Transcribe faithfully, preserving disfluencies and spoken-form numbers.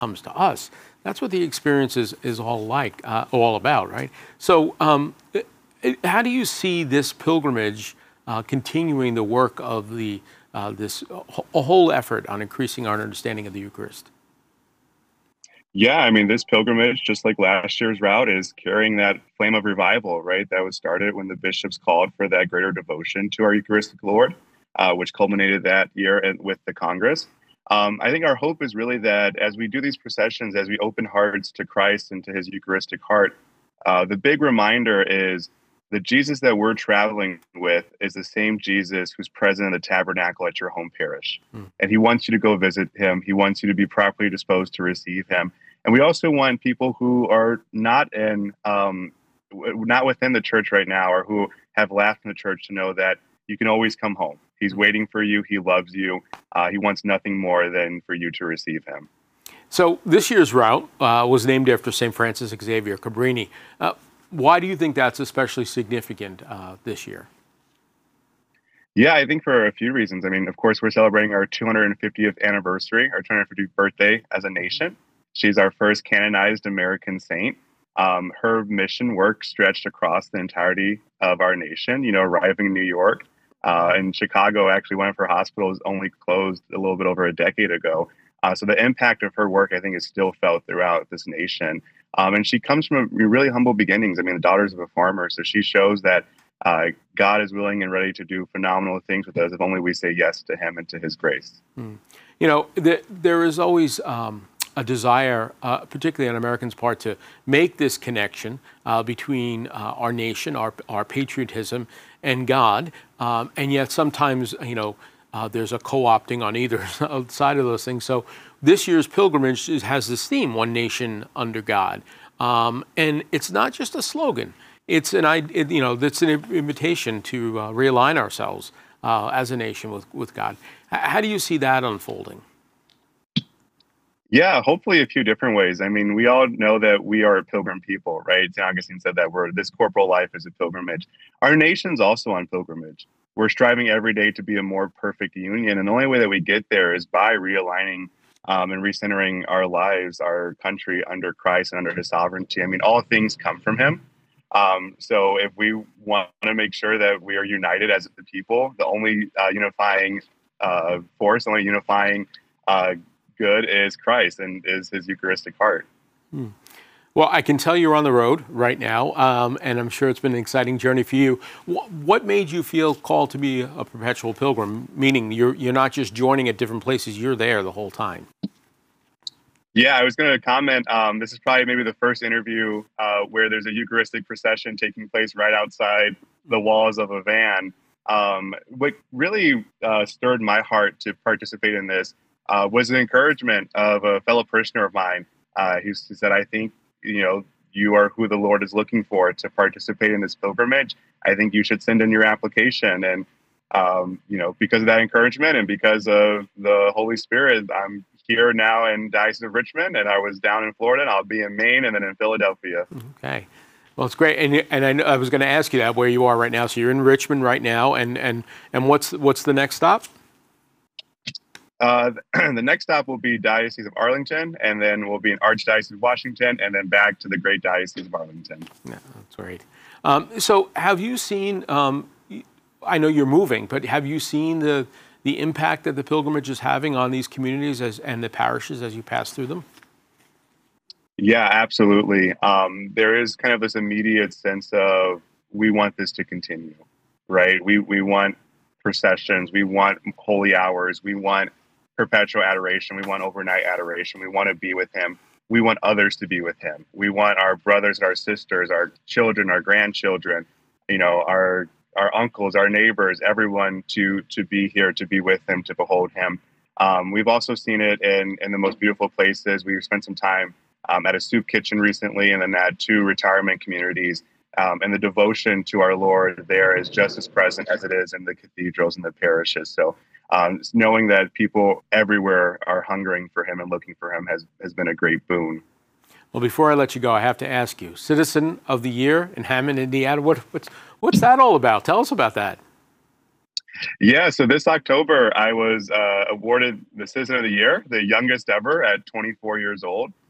comes to us. That's what the experience is, is all like, uh, all about, right? So um, it, it, how do you see this pilgrimage uh, continuing the work of the uh, this a whole effort on increasing our understanding of the Eucharist? Yeah, I mean, this pilgrimage, just like last year's route, is carrying that flame of revival, right? That was started when the bishops called for that greater devotion to our Eucharistic Lord, uh, which culminated that year in, with the Congress. Um, I think our hope is really that as we do these processions, as we open hearts to Christ and to his Eucharistic heart, uh, the big reminder is the Jesus that we're traveling with is the same Jesus who's present in the tabernacle at your home parish. Hmm. And he wants you to go visit him. He wants you to be properly disposed to receive him. And we also want people who are not in, um, w- not within the church right now, or who have left the church, to know that you can always come home. He's waiting for you. He loves you. Uh, he wants nothing more than for you to receive him. So this year's route uh, was named after Saint Francis Xavier Cabrini. Uh, why do you think that's especially significant uh, this year? Yeah, I think for a few reasons. I mean, of course, we're celebrating our two hundred fiftieth anniversary, our two hundred fiftieth birthday as a nation. She's our first canonized American saint. Um, her mission work stretched across the entirety of our nation, you know, arriving in New York. Uh, in Chicago, actually, one of her hospitals only closed a little bit over a decade ago. Uh, so the impact of her work, I think, is still felt throughout this nation. Um, and she comes from a really humble beginnings. I mean, the daughters of a farmer. So she shows that uh, God is willing and ready to do phenomenal things with us if only we say yes to him and to his grace. Mm. You know, the, there is always um, a desire, uh, particularly on Americans' part, to make this connection uh, between uh, our nation, our, our patriotism, and God. Um, and yet sometimes, you know, uh, there's a co-opting on either side of those things. So this year's pilgrimage is, has this theme, One Nation Under God. Um, and it's not just a slogan. It's an, it, you know, it's an invitation to uh, realign ourselves uh, as a nation with, with God. H- how do you see that unfolding? Yeah, hopefully a few different ways. I mean, we all know that we are a pilgrim people, right? Saint Augustine said that we're, this corporal life is a pilgrimage. Our nation's also on pilgrimage. We're striving every day to be a more perfect union. And the only way that we get there is by realigning um, and recentering our lives, our country under Christ and under his sovereignty. I mean, all things come from him. Um, so if we want to make sure that we are united as the people, the only uh, unifying uh, force, the only unifying uh, good is Christ and is his Eucharistic heart. Hmm. Well, I can tell you're on the road right now, um, and I'm sure it's been an exciting journey for you. What, what made you feel called to be a perpetual pilgrim, meaning you're, you're not just joining at different places, you're there the whole time? Yeah, I was going to comment. Um, this is probably maybe the first interview uh, where there's a Eucharistic procession taking place right outside the walls of a van. Um, what really uh, stirred my heart to participate in this uh, was the encouragement of a fellow parishioner of mine uh, who said, I think, you know, you are who the Lord is looking for to participate in this pilgrimage. I think you should send in your application. And, um, you know, because of that encouragement and because of the Holy Spirit, I'm here now in Diocese of Richmond, and I was down in Florida, and I'll be in Maine and then in Philadelphia. Okay. Well, it's great. And, and I, know, I was going to ask you that, where you are right now. So you're in Richmond right now. And, and, and what's, what's the next stop? Uh, the next stop will be Diocese of Arlington, and then we'll be in Archdiocese of Washington, and then back to the great Diocese of Arlington. Yeah, that's great. Um, so have you seen, um, I know you're moving, but have you seen the, the impact that the pilgrimage is having on these communities as, and the parishes as you pass through them? Yeah, absolutely. Um, there is kind of this immediate sense of we want this to continue, right? We, we want processions, we want holy hours, we want perpetual adoration. We want overnight adoration. We want to be with him. We want others to be with him. We want our brothers and our sisters, our children, our grandchildren, you know, our our uncles, our neighbors, everyone to to be here, to be with him, to behold him. Um, we've also seen it in in the most beautiful places. We've spent some time um, at a soup kitchen recently, and then at two retirement communities. Um, and the devotion to our Lord there is just as present as it is in the cathedrals and the parishes. So um, knowing that people everywhere are hungering for him and looking for him has, has been a great boon. Well, before I let you go, I have to ask you, Citizen of the Year in Hammond, Indiana, what, what's, what's that all about? Tell us about that. Yeah, so this October I was uh, awarded the Citizen of the Year, the youngest ever at twenty-four years old.